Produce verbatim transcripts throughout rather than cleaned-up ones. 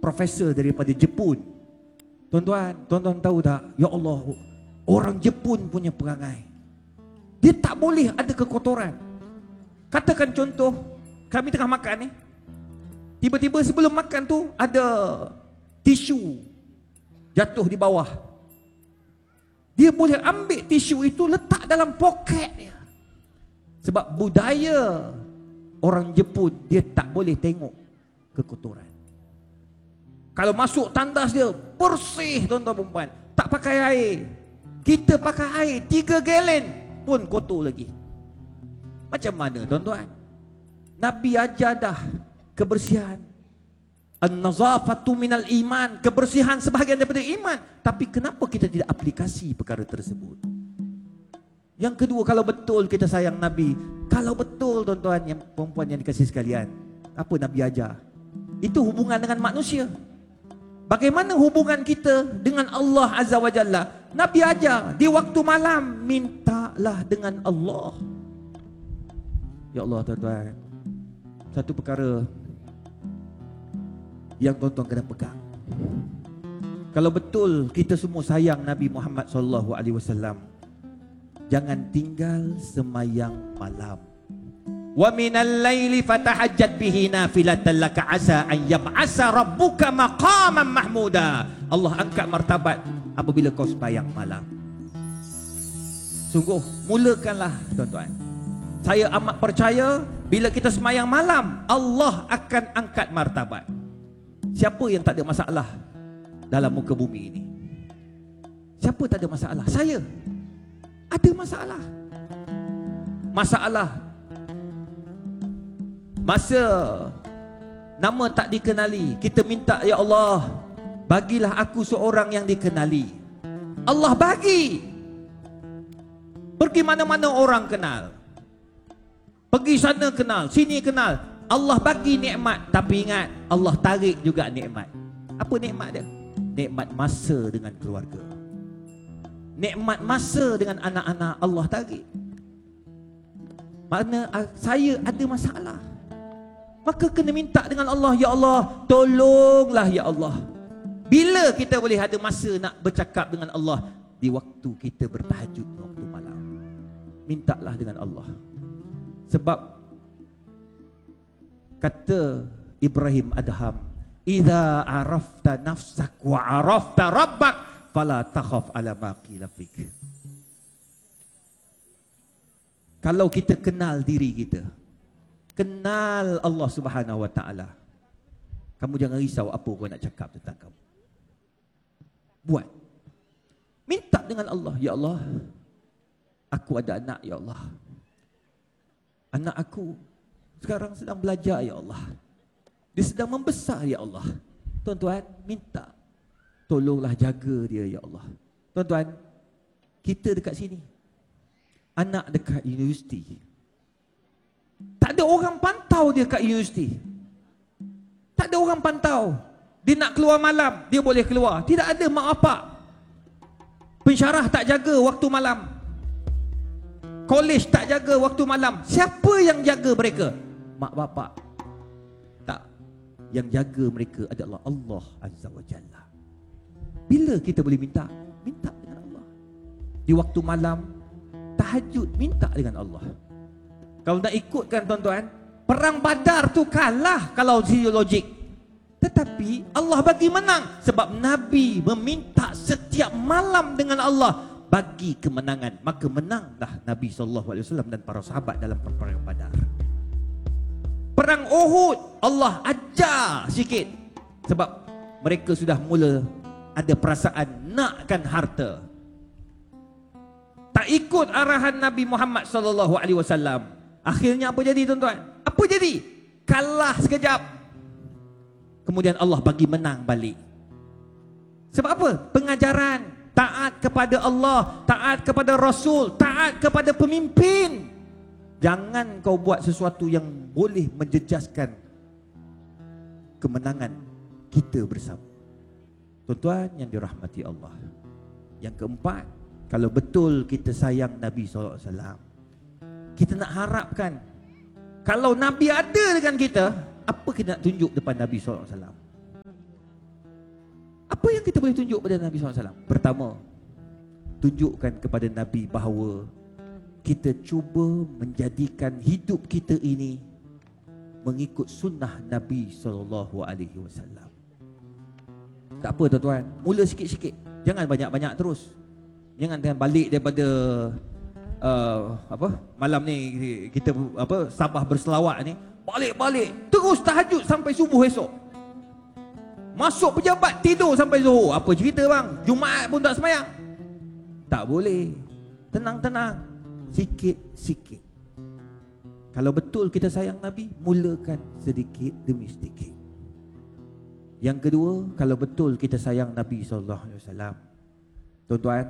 profesor daripada Jepun. Tuan-tuan, tuan-tuan tahu tak? Ya Allah, orang Jepun punya perangai, dia tak boleh ada kekotoran. Katakan contoh, kami tengah makan ni, tiba-tiba sebelum makan tu ada tisu jatuh di bawah. Dia boleh ambil tisu itu letak dalam poket dia. Sebab budaya orang Jepun, dia tak boleh tengok kekotoran. Kalau masuk tandas dia bersih, tuan-tuan perempuan, tak pakai air. Kita pakai air tiga galen pun kotor lagi. Macam mana tuan-tuan? Nabi ajar dah kebersihan. An-nazafatu minal iman, kebersihan sebahagian daripada iman. Tapi kenapa kita tidak aplikasi perkara tersebut? Yang kedua, kalau betul kita sayang Nabi, kalau betul tuan-tuan yang perempuan yang dikasihi sekalian, apa Nabi ajar? Itu hubungan dengan manusia. Bagaimana hubungan kita dengan Allah Azza wa Jalla? Nabi ajar, di waktu malam mintalah dengan Allah. Ya Allah tuan-tuan, satu perkara yang tuan-tuan kena pegang. Kalau betul kita semua sayang Nabi Muhammad sallallahu alaihi wasallam, jangan tinggal semayang malam. Wa minal laili fatahajjat bihi nafilatan laka asa an yab'asa rabbuka maqaman mahmuda. Allah angkat martabat apabila kau sembahyang malam. Sungguh, mulakanlah tuan-tuan. Saya amat percaya bila kita sembahyang malam, Allah akan angkat martabat. Siapa yang tak ada masalah dalam muka bumi ini? Siapa tak ada masalah? Saya ada masalah. Masalah masa nama tak dikenali, kita minta, ya Allah, bagilah aku seorang yang dikenali. Allah bagi. Pergi mana-mana orang kenal. Pergi sana kenal, sini kenal. Allah bagi nikmat, tapi ingat, Allah tarik juga nikmat. Apa nikmat dia? Nikmat masa dengan keluarga, nikmat masa dengan anak-anak, Allah tarik. Mana saya ada masalah, maka kena minta dengan Allah, ya Allah, tolonglah ya Allah. Bila kita boleh ada masa nak bercakap dengan Allah? Di waktu kita bertahajud, waktu malam. Mintalah dengan Allah. Sebab kata Ibrahim Adham, idza arafta nafsak wa arafta rabbak fala takhaf ala ma qila fik. Kalau kita kenal diri kita, kenal Allah Subhanahu wa taala, kamu jangan risau apa orang nak cakap tentang kamu. Buat. Minta dengan Allah, ya Allah, aku ada anak, ya Allah. Anak aku sekarang sedang belajar, ya Allah. Dia sedang membesar, ya Allah. Tuan-tuan, minta, tolonglah jaga dia, ya Allah. Tuan-tuan, kita dekat sini, anak dekat universiti, tak ada orang pantau dia kat universiti. Tak ada orang pantau. Dia nak keluar malam, dia boleh keluar. Tidak ada mak bapak. Pensyarah tak jaga waktu malam. Kolej tak jaga waktu malam. Siapa yang jaga mereka? Mak bapak. Tak. Yang jaga mereka adalah Allah Azza wa Jalla. Bila kita boleh minta? Minta dengan Allah. Di waktu malam, tahajud, minta dengan Allah. Kalau nak ikutkan tuan-tuan, perang Badar tu kalah kalau logik. Tetapi Allah bagi menang. Sebab Nabi meminta setiap malam dengan Allah, bagi kemenangan. Maka menanglah Nabi sallallahu alaihi wasallam dan para sahabat dalam perang Badar. Perang Uhud, Allah ajar sikit. Sebab mereka sudah mula ada perasaan nakkan harta. Tak ikut arahan Nabi Muhammad sallallahu alaihi wasallam. Akhirnya apa jadi tuan-tuan? Apa jadi? Kalah sekejap. Kemudian Allah bagi menang balik. Sebab apa? Pengajaran. Taat kepada Allah, taat kepada Rasul, taat kepada pemimpin. Jangan kau buat sesuatu yang boleh menjejaskan kemenangan kita bersama. Tuan-tuan yang dirahmati Allah. Yang keempat, kalau betul kita sayang Nabi sallallahu alaihi wasallam, kita nak harapkan, kalau Nabi ada dengan kita, apa kita nak tunjuk depan Nabi sallallahu alaihi wasallam? Apa yang kita boleh tunjuk pada Nabi sallallahu alaihi wasallam? Pertama, tunjukkan kepada Nabi bahawa kita cuba menjadikan hidup kita ini mengikut sunnah Nabi sallallahu alaihi wasallam. Tak apa tuan-tuan, mula sikit-sikit. Jangan banyak-banyak terus. Jangan dengan balik daripada uh, apa malam ni kita apa Sabah berselawat ni, balik-balik terus tahajud sampai subuh esok. Masuk pejabat tidur sampai zuhur. Apa cerita bang? Jumaat pun tak semayang. Tak boleh. Tenang-tenang, sikit-sikit. Kalau betul kita sayang Nabi, mulakan sedikit demi sedikit. Yang kedua, kalau betul kita sayang Nabi sallallahu alaihi wasallam, tuan-tuan,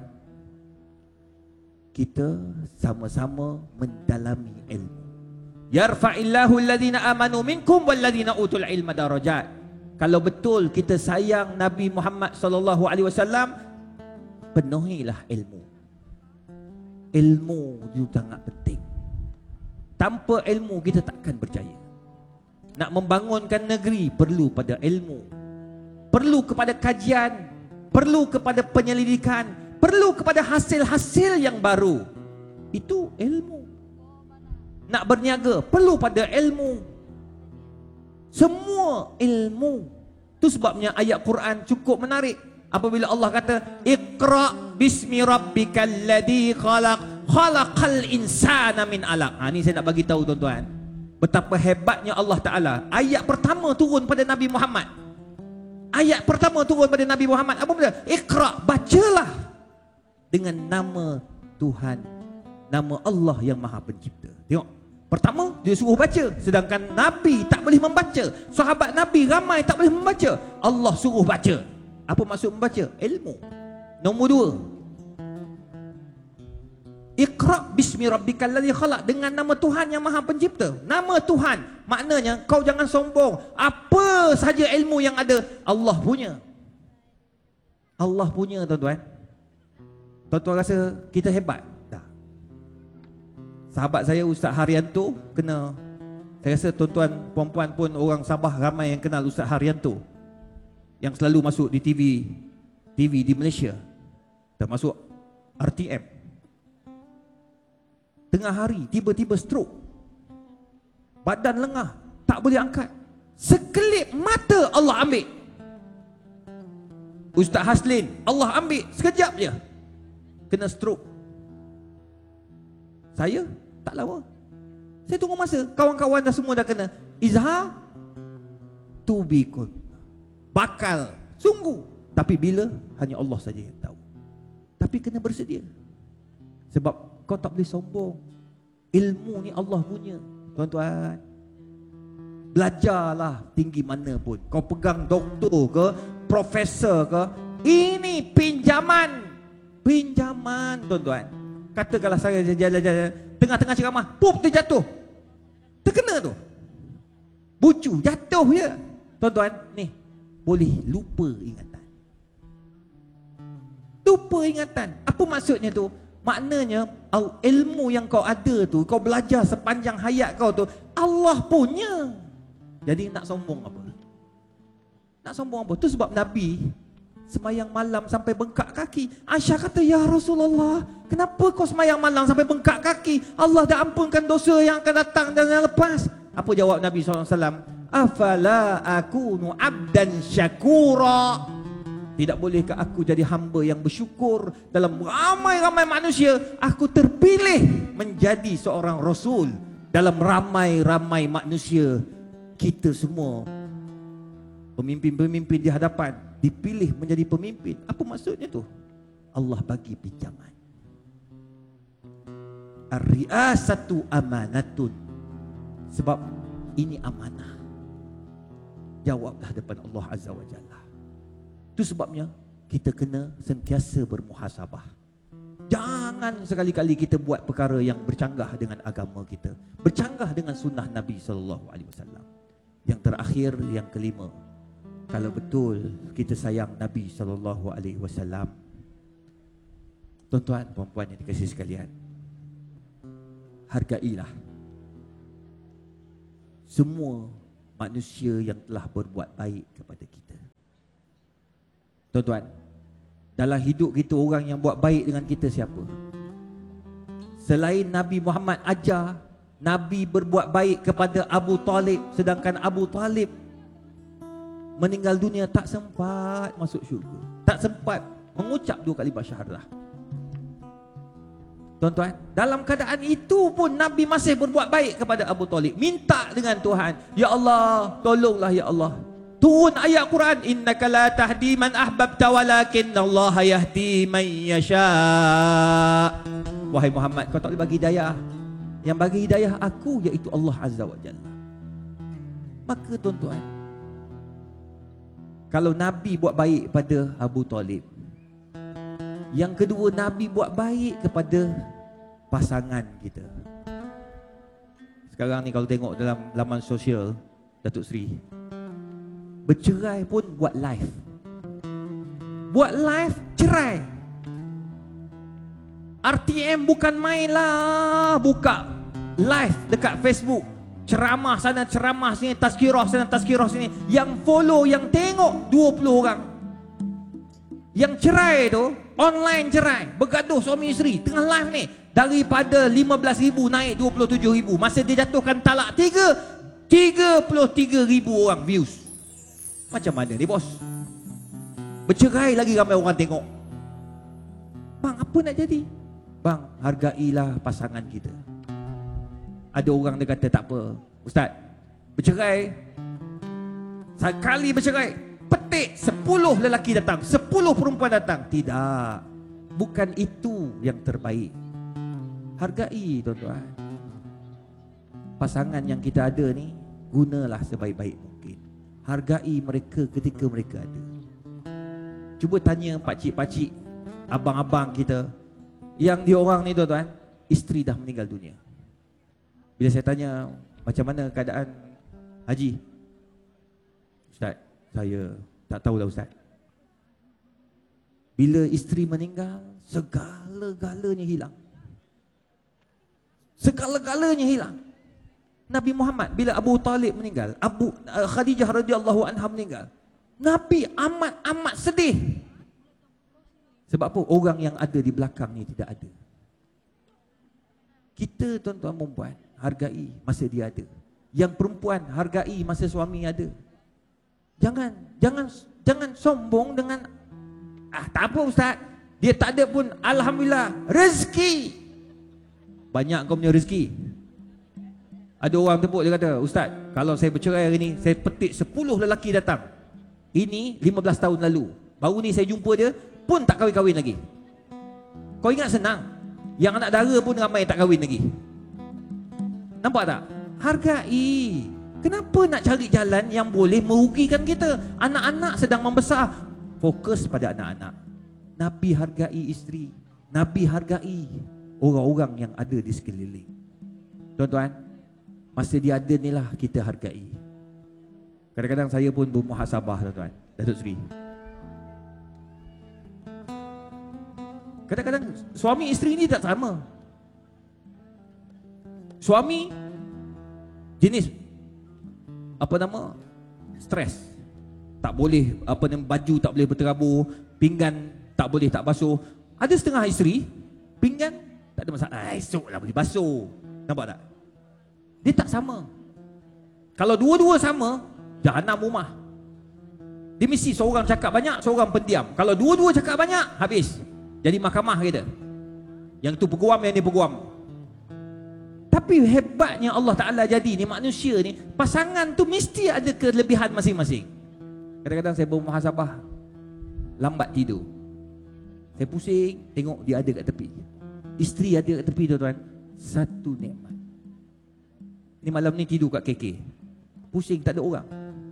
kita sama-sama mendalami ilmu. Yarfa'illahu alladhina amanu minkum walladhina utul ilma darajat. Kalau betul kita sayang Nabi Muhammad sallallahu alaihi wasallam, penuhilah ilmu. Ilmu itu sangat penting. Tanpa ilmu kita takkan berjaya. Nak membangunkan negeri perlu pada ilmu. Perlu kepada kajian, perlu kepada penyelidikan, perlu kepada hasil-hasil yang baru. Itu ilmu. Nak berniaga perlu pada ilmu. Semua ilmu. Itu sebabnya ayat Quran cukup menarik. Apabila Allah kata, Iqra' bismi rabbikal ladzi khalaq, khalaqal insana min alaq. Ha, ni saya nak bagi tahu tuan-tuan, betapa hebatnya Allah Ta'ala. Ayat pertama turun pada Nabi Muhammad. Ayat pertama turun pada Nabi Muhammad. Apa benda? Iqra', bacalah dengan nama Tuhan, nama Allah yang Maha Pencipta. Tengok, pertama dia suruh baca, sedangkan Nabi tak boleh membaca. Sahabat Nabi ramai tak boleh membaca. Allah suruh baca. Apa maksud membaca? Ilmu. Nombor dua, Iqra' bismi rabbikal ladzi khalaq, dengan nama Tuhan yang Maha Pencipta. Nama Tuhan, maknanya kau jangan sombong. Apa saja ilmu yang ada, Allah punya. Allah punya tuan-tuan. Tuan-tuan rasa kita hebat? Tak. Sahabat saya Ustaz Haryanto kena. Saya rasa tuan-tuan puan-puan pun orang Sabah ramai yang kenal Ustaz Haryanto, yang selalu masuk di T V T V di Malaysia, termasuk R T M. Tengah hari tiba-tiba stroke, badan lengah, tak boleh angkat. Sekelip mata Allah ambil. Ustaz Haslin Allah ambil sekejap je, kena stroke. Saya tak lama, saya tunggu masa. Kawan-kawan dah semua dah kena. Izhar to be good, bakal sungguh. Tapi bila, hanya Allah saja yang tahu. Tapi kena bersedia. Sebab kau tak boleh sombong. Ilmu ni Allah punya, tuan-tuan. Belajarlah tinggi mana pun. Kau pegang doktor ke, profesor ke, ini pinjaman. Pinjaman, tuan-tuan. Katakanlah saya jalan-jalan, tengah-tengah ceramah, pup, dia jatuh. Terkena tu. Bucu, jatuh je. Tuan-tuan, ni boleh lupa ingatan. Lupa ingatan. Apa maksudnya tu? Maknanya ilmu yang kau ada tu, kau belajar sepanjang hayat kau tu, Allah punya. Jadi nak sombong apa? Nak sombong apa? Tu sebab Nabi semayang malam sampai bengkak kaki. Aisyah kata, ya Rasulullah, kenapa kau semayang malam sampai bengkak kaki? Allah dah ampunkan dosa yang akan datang dan yang lepas. Apa jawab Nabi sallallahu alaihi wasallam? Afala akunu abdan syakura. Tidak bolehkah aku jadi hamba yang bersyukur? Dalam ramai-ramai manusia, aku terpilih menjadi seorang Rasul. Dalam ramai-ramai manusia, kita semua pemimpin-pemimpin di hadapan, dipilih menjadi pemimpin. Apa maksudnya tu? Allah bagi pinjaman. Ar-ri'asatu amanatun. Sebab ini amanah. Jawablah depan Allah Azza wa Jalla. Itu sebabnya kita kena sentiasa bermuhasabah. Jangan sekali-kali kita buat perkara yang bercanggah dengan agama kita, bercanggah dengan sunnah Nabi sallallahu alaihi wasallam. Yang terakhir, yang kelima, kalau betul kita sayang Nabi sallallahu alaihi wasallam, tuan-tuan, puan-puan yang dikasihi sekalian, hargailah semua manusia yang telah berbuat baik kepada kita. Tuan-tuan, dalam hidup kita orang yang buat baik dengan kita siapa? Selain Nabi Muhammad ajar Nabi berbuat baik kepada Abu Talib, sedangkan Abu Talib meninggal dunia tak sempat masuk syurga, tak sempat mengucap dua kalimah syahadah. Tuan-tuan, dalam keadaan itu pun Nabi masih berbuat baik kepada Abu Talib, minta dengan Tuhan, ya Allah, tolonglah ya Allah. Turun ayat Quran, innaka la tahdi man ahbabta walakinnallaha yahdi man yasha. Wahai Muhammad, kau tak boleh bagi hidayah. Yang bagi hidayah aku iaitu Allah Azza wa Jalla. Maka tuan-tuan, kalau Nabi buat baik pada Abu Talib, yang kedua Nabi buat baik kepada pasangan kita. Sekarang ni kalau tengok dalam laman sosial Datuk Seri, bercerai pun buat live. Buat live cerai. R T M bukan main lah, buka live dekat Facebook, ceramah sana ceramah sini, tazkirah sana tazkirah sini. Yang follow, yang tengok dua puluh orang. Yang cerai tu online cerai, bergaduh suami isteri tengah live ni, daripada lima belas ribu naik dua puluh tujuh ribu. Masa dia jatuhkan talak tiga, tiga puluh tiga ribu orang views. Macam mana ni bos? Bercerai lagi ramai orang tengok. Bang, apa nak jadi? Bang, hargailah pasangan kita. Ada orang dia kata tak apa, Ustaz, bercerai, sekali bercerai, petik sepuluh lelaki datang, sepuluh perempuan datang. Tidak, bukan itu yang terbaik. Hargai tuan-tuan. Pasangan yang kita ada ni, gunalah sebaik-baik mungkin. Hargai mereka ketika mereka ada. Cuba tanya pakcik-pakcik, abang-abang kita, yang dia orang ni tuan-tuan, isteri dah meninggal dunia. Bila saya tanya, macam mana keadaan Haji? Ustaz, saya tak tahulah Ustaz. Bila isteri meninggal, segala-galanya hilang. Segala-galanya hilang. Nabi Muhammad bila Abu Talib meninggal, Abu uh, Khadijah radhiyallahu anha meninggal, Nabi amat-amat sedih. Sebab apa? Orang yang ada di belakang ni tidak ada. Kita tuan-tuan perempuan, hargai masa dia ada. Yang perempuan, hargai masa suami ada. Jangan jangan jangan sombong dengan, ah tak apa Ustaz, dia tak ada pun alhamdulillah, rezeki. Banyak kau punya rezeki. Ada orang tepuk, dia kata, Ustaz, kalau saya bercerai hari ni, saya petik sepuluh lelaki datang. Ini lima belas tahun lalu. Baru ni saya jumpa dia, pun tak kahwin-kahwin lagi. Kau ingat senang? Yang anak dara pun ramai tak kahwin lagi. Nampak tak? Hargai. Kenapa nak cari jalan yang boleh merugikan kita? Anak-anak sedang membesar, fokus pada anak-anak. Nabi hargai isteri, Nabi hargai orang-orang yang ada di sekeliling. Tuan-tuan, masa dia ada ni lah kita hargai. Kadang-kadang saya pun bermuhasabah tuan-tuan, Datuk Seri. Kadang-kadang suami isteri ni tak sama. Suami jenis apa nama? Stres. Tak boleh apa nama, baju tak boleh berterabur, pinggan tak boleh tak basuh. Ada setengah isteri pinggan tak ada masalah, ah, esoklah boleh basuh. Nampak tak? Dia tak sama. Kalau dua-dua sama, jahanam rumah. Dia mesti seorang cakap banyak, seorang pendiam. Kalau dua-dua cakap banyak, habis. Jadi mahkamah kita. Yang tu peguam, yang ni peguam. Tapi hebatnya Allah Ta'ala jadi ni, manusia ni, pasangan tu mesti ada kelebihan masing-masing. Kadang-kadang saya bermuhasabah, lambat tidur. Saya pusing, tengok dia ada kat tepi. Isteri ada kat tepi tuan-tuan. Satu nikmat. Ni malam ni tidur kat K K. Pusing, tak ada orang.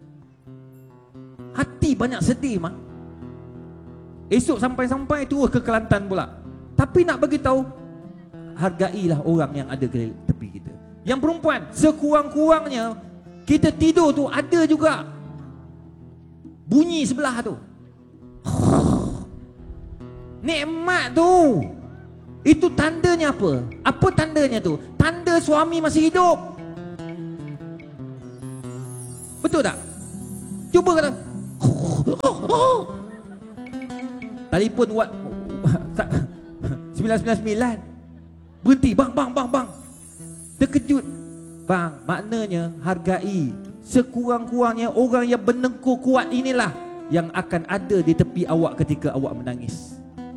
Hati banyak sedih mah. Esok sampai-sampai terus ke Kelantan pula. Tapi nak bagi tahu, hargailah orang yang ada ke tepi kita. Yang perempuan, sekurang-kurangnya kita tidur tu ada juga bunyi sebelah tu. Nikmat tu. Itu tandanya apa? Apa tandanya tu? Tanda suami masih hidup. Betul tak? Cuba kata. Telefon buat sembilan sembilan sembilan. Berhenti, bang, bang, bang, bang. Terkejut. Bang, maknanya hargai sekurang-kurangnya orang yang bernengkur kuat inilah yang akan ada di tepi awak ketika awak menangis.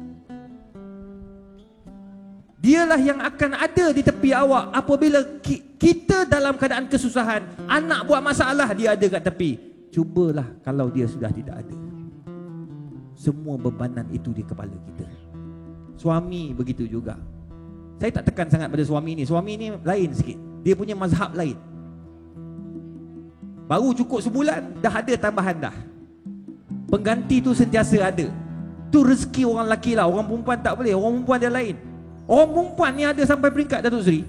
Dialah yang akan ada di tepi awak apabila ki- kita dalam keadaan kesusahan. Anak buat masalah, dia ada kat tepi. Cubalah kalau dia sudah tidak ada. Semua bebanan itu di kepala kita. Suami begitu juga. Saya tak tekan sangat pada suami ni. Suami ni lain sikit. Dia punya mazhab lain. Baru cukup sebulan, dah ada tambahan dah. Pengganti tu sentiasa ada. Tu rezeki orang lelaki lah. Orang perempuan tak boleh. Orang perempuan dia lain. Orang perempuan ni ada sampai peringkat Datuk Seri.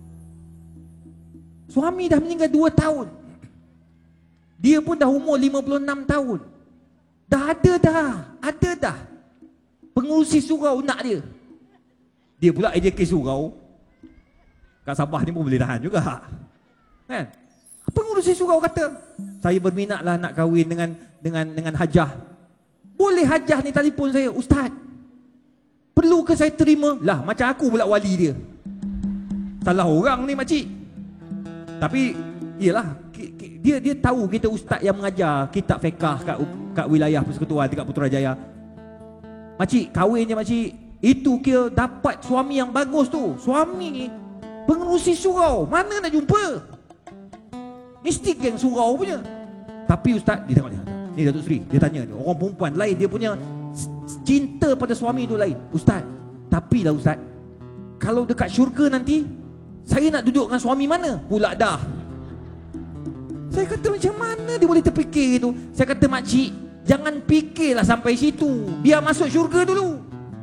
Suami dah meninggal dua tahun. Dia pun dah umur lima puluh enam tahun. Dah ada dah. Ada dah. Pengurusi surau nak dia. Dia pula A J K surau. Kat Sabah ni pun boleh tahan juga. Kan? Pengurusi surau kata, saya berminatlah nak kahwin dengan dengan dengan Hajah. Boleh Hajah ni telefon saya, Ustaz, perlu ke saya terima? Lah, macam aku pula wali dia. Salah orang ni makcik. Tapi iyalah, dia dia tahu kita ustaz yang mengajar kitab fiqh kat kat wilayah persekutuan dekat Putrajaya. Makcik, kahwin je makcik. Itu kira dapat suami yang bagus tu. Suami pengurusi surau, mana nak jumpa? Mesti geng surau punya. Tapi ustaz, dia tengok dia. Ni Datuk Seri, dia tanya, orang perempuan lain, dia punya cinta pada suami tu lain. Ustaz, tapi lah ustaz, kalau dekat syurga nanti, saya nak duduk dengan suami mana? Pula dah. Saya kata macam mana dia boleh terfikir itu? Saya kata makcik, jangan fikirlah sampai situ. Biar masuk syurga dulu.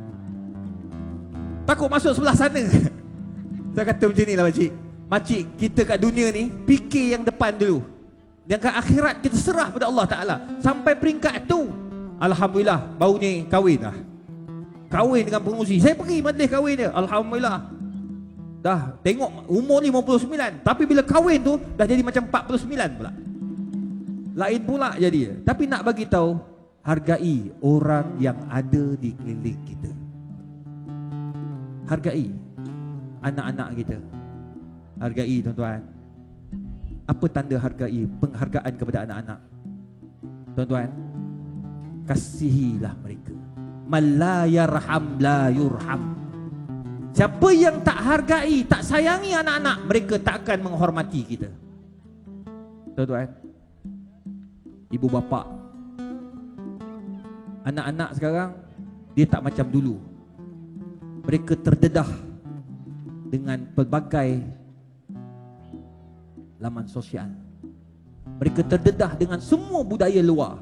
Takut masuk sebelah sana. Saya kata macam ni lah makcik. Makcik, kita kat dunia ni, fikir yang depan dulu. Yang kat akhirat kita serah pada Allah Ta'ala. Sampai peringkat tu, alhamdulillah, baru ni kahwin lah. Kahwin dengan pengurusi. Saya pergi majlis kahwin dia, alhamdulillah. Dah tengok umur lima puluh sembilan. Tapi bila kahwin tu, dah jadi macam empat puluh sembilan pula. Lain pula jadi. Tapi nak bagi tahu, hargai orang yang ada di keliling kita. Hargai anak-anak kita. Hargai tuan-tuan. Apa tanda hargai? Penghargaan kepada anak-anak. Tuan-tuan, kasihilah mereka. Man la yarham la yurham. Siapa yang tak hargai, tak sayangi anak-anak, mereka tak akan menghormati kita. Tuan-tuan, ibu bapa, anak-anak sekarang dia tak macam dulu. Mereka terdedah dengan pelbagai laman sosial. Mereka terdedah dengan semua budaya luar.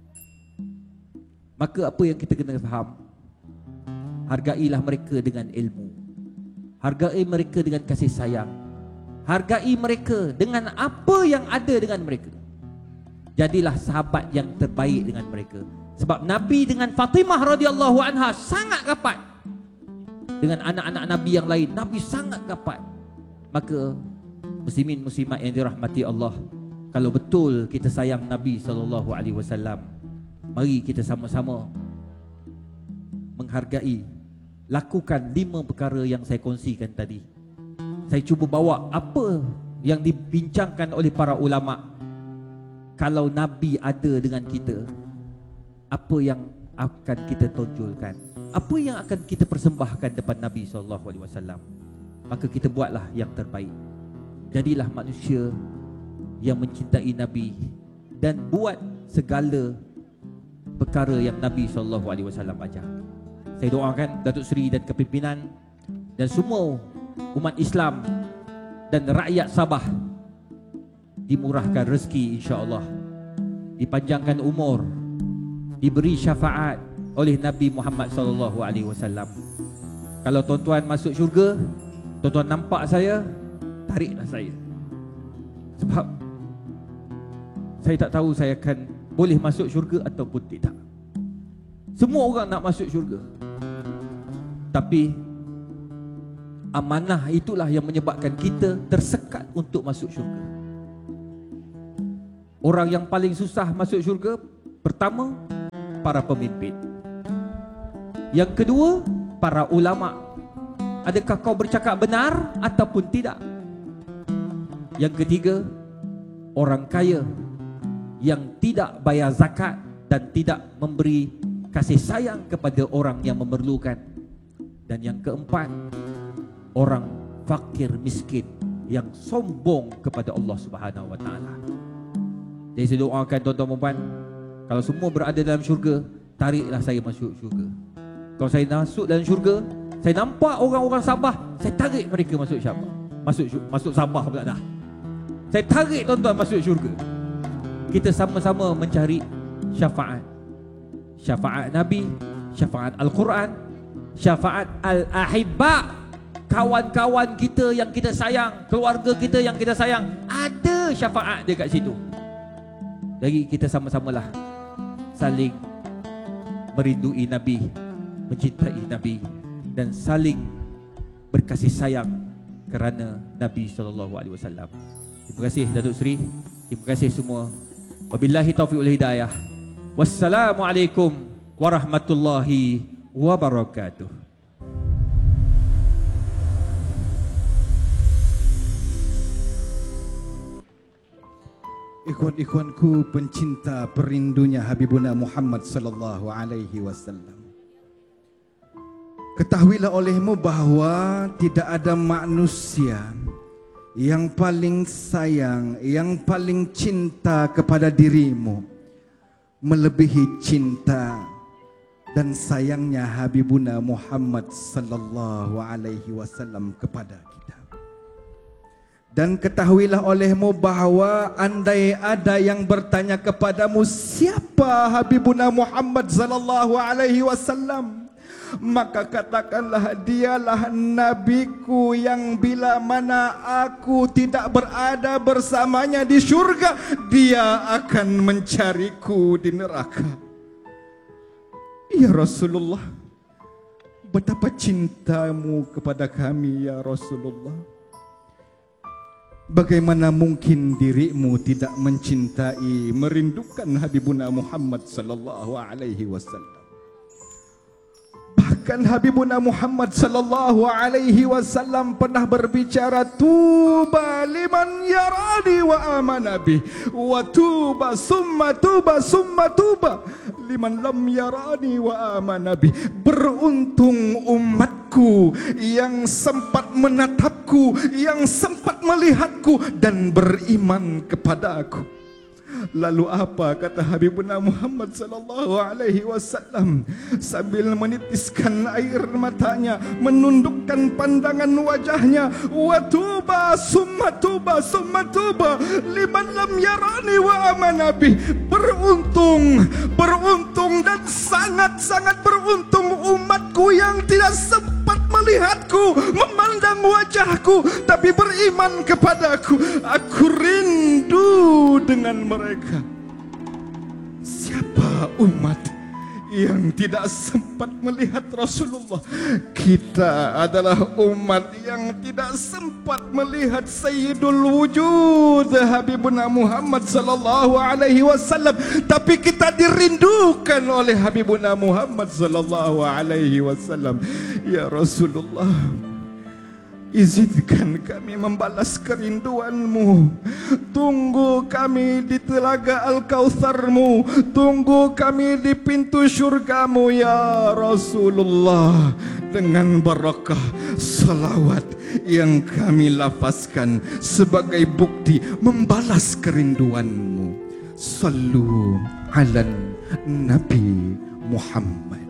Maka apa yang kita kena faham? Hargailah mereka dengan ilmu. Hargai mereka dengan kasih sayang. Hargai mereka dengan apa yang ada dengan mereka. Jadilah sahabat yang terbaik dengan mereka. Sebab Nabi dengan Fatimah radhiyallahu anha sangat rapat. Dengan anak-anak Nabi yang lain, Nabi sangat rapat. Maka muslimin muslimat yang dirahmati Allah, kalau betul kita sayang Nabi sallallahu alaihi wasallam, mari kita sama-sama menghargai. Lakukan lima perkara yang saya kongsikan tadi. Saya cuba bawa apa yang dibincangkan oleh para ulama. Kalau Nabi ada dengan kita, apa yang akan kita tonjolkan? Apa yang akan kita persembahkan depan Nabi sallallahu alaihi wasallam? Maka kita buatlah yang terbaik. Jadilah manusia yang mencintai Nabi dan buat segala perkara yang Nabi sallallahu alaihi wasallam ajar. Saya doakan Datuk Seri dan kepimpinan dan semua umat Islam dan rakyat Sabah dimurahkan rezeki insya-Allah, dipanjangkan umur, diberi syafaat oleh Nabi Muhammad sallallahu alaihi wasallam. Kalau tuan-tuan masuk syurga, tuan-tuan nampak saya, tariklah saya. Sebab saya tak tahu saya akan boleh masuk syurga ataupun tidak. Semua orang nak masuk syurga, tapi amanah itulah yang menyebabkan kita tersekat untuk masuk syurga. Orang yang paling susah masuk syurga, pertama, para pemimpin. Yang kedua, para ulama. Adakah kau bercakap benar ataupun tidak? Yang ketiga, orang kaya yang tidak bayar zakat dan tidak memberi kasih sayang kepada orang yang memerlukan. Dan yang keempat, orang fakir miskin yang sombong kepada Allah Subhanahu wa taala. Jadi saya doakan tuan-tuan dan puan, kalau semua berada dalam syurga, tariklah saya masuk syurga. Kalau saya masuk dalam syurga, saya nampak orang-orang Sabah, saya tarik mereka masuk Sabah. Masuk masuk Sabah pula dah. Saya tarik tuan-tuan masuk syurga. Kita sama-sama mencari syafaat. Syafaat Nabi, syafaat Al-Quran, syafaat Al-Ahibba, kawan-kawan kita yang kita sayang, keluarga kita yang kita sayang, ada syafaat dia kat situ. Jadi kita sama-samalah saling merindui Nabi, mencintai Nabi, dan saling berkasih sayang kerana Nabi sallallahu alaihi wasallam. Terima kasih Datuk Seri, terima kasih semua. Wabillahi taufiq wal hidayah. Wassalamualaikum warahmatullahi wabarakatuh. Ikhwan-ikhwanku pencinta perindunya Habibuna Muhammad sallallahu alaihi wasallam. Ketahuilah olehmu bahawa tidak ada manusia yang paling sayang, yang paling cinta kepada dirimu melebihi cinta dan sayangnya Habibuna Muhammad sallallahu alaihi wasallam kepada kita. Dan ketahuilah olehmu bahawa andai ada yang bertanya kepadamu, siapa Habibuna Muhammad sallallahu alaihi wasallam? Maka katakanlah, dialah nabiku yang bila mana aku tidak berada bersamanya di syurga, dia akan mencariku di neraka. Ya Rasulullah, betapa cintamu kepada kami ya Rasulullah. Bagaimana mungkin dirimu tidak mencintai, merindukan Habibuna Muhammad sallallahu alaihi wasallam? Bahkan Habibuna Muhammad sallallahu alaihi wasallam pernah berbicara, tuba liman yarani wa amana bih, wa tuba summa tuba summa tuba liman lam yarani wa amana bih. Beruntung umatku yang sempat menatapku, yang sempat melihatku dan beriman kepadaku. Lalu apa kata Habibuna Muhammad sallallahu alaihi wasallam sambil menitiskan air matanya, menundukkan pandangan wajahnya, wa tuba summa tuba summa tuba liman lam yarani wa amana bih. Beruntung, beruntung dan sangat-sangat beruntung umatku yang tidak sempat melihatku, memandang wajahku, tapi beriman kepadaku. Aku rindu dengan mereka. Siapa umat yang tidak sempat melihat Rasulullah? Kita adalah umat yang tidak sempat melihat Sayyidul Wujud Habibuna Muhammad sallallahu alaihi wasallam, tapi kita dirindukan oleh Habibuna Muhammad sallallahu alaihi wasallam. Ya Rasulullah, izinkan kami membalas kerinduanmu. Tunggu kami di telaga Al-Kautsarmu, tunggu kami di pintu syurgamu ya Rasulullah, dengan barakah salawat yang kami lafazkan sebagai bukti membalas kerinduanmu. Sallu ala Nabi Muhammad.